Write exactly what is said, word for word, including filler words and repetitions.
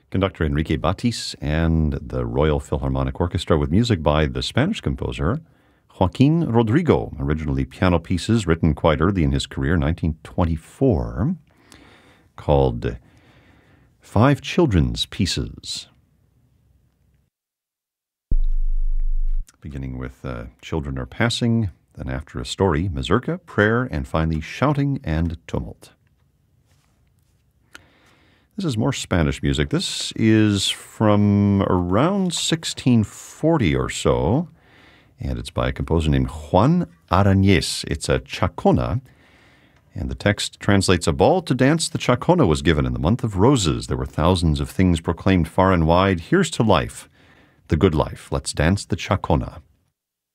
Conductor Enrique Batis and the Royal Philharmonic Orchestra with music by the Spanish composer Joaquin Rodrigo, originally piano pieces written quite early in his career, nineteen twenty-four, called Five Children's Pieces. Beginning with uh, Children Are Passing, then after a story, mazurka, prayer, and finally shouting and tumult. This is more Spanish music. This is from around sixteen forty or so, and it's by a composer named Juan Arañez. It's a chacona, and the text translates, "A ball to dance the chacona was given in the month of roses. There were thousands of things proclaimed far and wide. Here's to life, the good life. Let's dance the chacona."